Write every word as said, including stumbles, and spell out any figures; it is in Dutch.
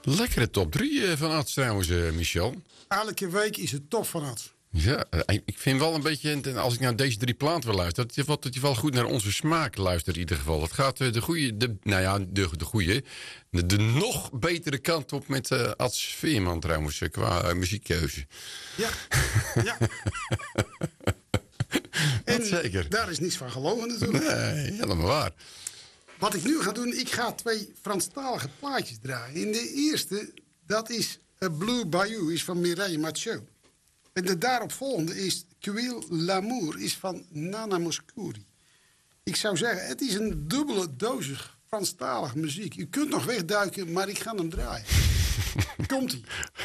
Lekkere top drie van Ad trouwens, uh, Michel. Elke week is het top van Ad. Ja, uh, ik vind wel een beetje, als ik naar deze drie platen wil luisteren, dat je, wat, dat je wel goed naar onze smaak luistert in ieder geval. Het gaat uh, de goede, de, nou ja, de, de goede, de, de nog betere kant op met uh, Ad Veerman trouwens, uh, qua uh, muziekkeuze. Ja, ja. En zeker. Daar is niets van gelogen natuurlijk. Nee, helemaal waar. Wat ik nu ga doen, ik ga twee Franstalige plaatjes draaien. En de eerste, dat is A Blue Bayou, is van Mireille Mathieu. En de daaropvolgende is Quil L'amour, is van Nana Mouskouri. Ik zou zeggen, het is een dubbele dosis Franstalige muziek. U kunt nog wegduiken, maar ik ga hem draaien. Komt-ie.